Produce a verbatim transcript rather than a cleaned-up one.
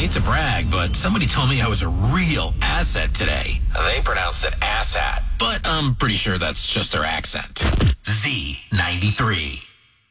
hate to brag, but somebody told me I was a real asset today. They pronounced it asshat, but I'm pretty sure that's just their accent. Z ninety-three.